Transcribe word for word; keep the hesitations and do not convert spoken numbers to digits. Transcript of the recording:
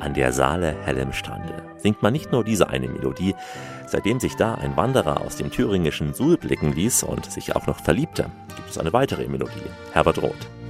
an der Saale hellem Strande singt man nicht nur diese eine Melodie. Seitdem sich da ein Wanderer aus dem thüringischen Suhl blicken ließ und sich auch noch verliebte, gibt es eine weitere Melodie. Herbert Roth.